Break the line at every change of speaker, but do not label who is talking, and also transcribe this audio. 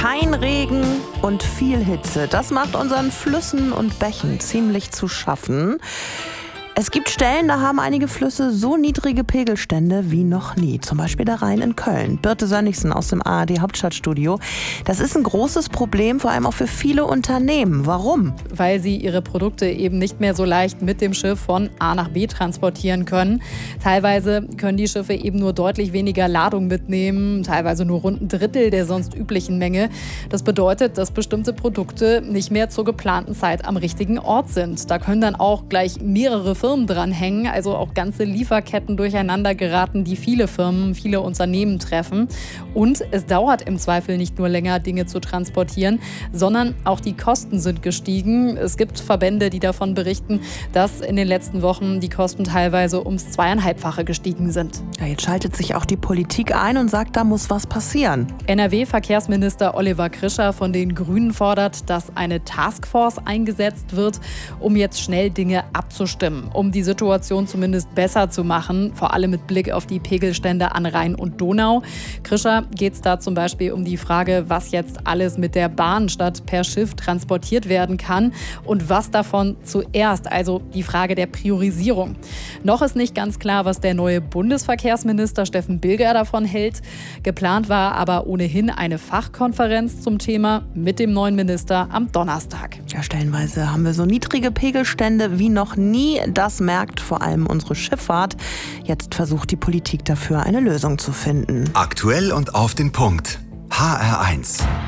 Kein Regen und viel Hitze. Das macht unseren Flüssen und Bächen ziemlich zu schaffen. Es gibt Stellen, da haben einige Flüsse so niedrige Pegelstände wie noch nie. Zum Beispiel der Rhein in Köln. Birte Sönnigsen aus dem ARD Hauptstadtstudio. Das ist ein großes Problem, vor allem auch für viele Unternehmen. Warum?
Weil sie ihre Produkte eben nicht mehr so leicht mit dem Schiff von A nach B transportieren können. Teilweise können die Schiffe eben nur deutlich weniger Ladung mitnehmen, teilweise nur rund ein Drittel der sonst üblichen Menge. Das bedeutet, dass bestimmte Produkte nicht mehr zur geplanten Zeit am richtigen Ort sind. Da können dann auch gleich mehrere Firmen dranhängen, also auch ganze Lieferketten durcheinander geraten, die viele Firmen, viele Unternehmen treffen. Und es dauert im Zweifel nicht nur länger, Dinge zu transportieren, sondern auch die Kosten sind gestiegen. Es gibt Verbände, die davon berichten, dass in den letzten Wochen die Kosten teilweise ums 2,5-fache gestiegen sind.
Ja, jetzt schaltet sich auch die Politik ein und sagt, da muss was passieren.
NRW-Verkehrsminister Oliver Krischer von den Grünen fordert, dass eine Taskforce eingesetzt wird, um jetzt schnell Dinge abzustimmen, um die Situation zumindest besser zu machen, vor allem mit Blick auf die Pegelstände an Rhein und Donau. Krischer geht es da zum Beispiel um die Frage, was jetzt alles mit der Bahn statt per Schiff transportiert werden kann und was davon zuerst, also die Frage der Priorisierung. Noch ist nicht ganz klar, was der neue Bundesverkehrsminister Steffen Bilger davon hält. Geplant war aber ohnehin eine Fachkonferenz zum Thema mit dem neuen Minister am Donnerstag.
Ja, stellenweise haben wir so niedrige Pegelstände wie noch nie. Das merkt vor allem unsere Schifffahrt. Jetzt versucht die Politik dafür eine Lösung zu finden.
Aktuell und auf den Punkt. HR1.